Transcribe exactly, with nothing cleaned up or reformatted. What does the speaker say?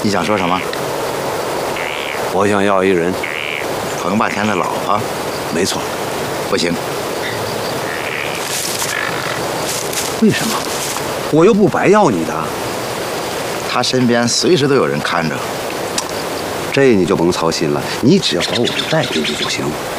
你想说什么？ 我想要一人。 彭霸天的老婆？ 没错。 不行。 为什么？我又不白要你的。 他身边随时都有人看着。 这你就甭操心了，你只要把我带进去就行。